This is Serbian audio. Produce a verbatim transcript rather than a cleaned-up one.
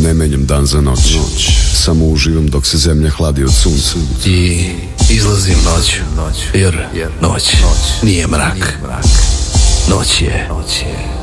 ne menjam dan za noć, samo uživam dok se zemlja hladi od sunca. I izlazim noću, jer noć nije mrak, noć je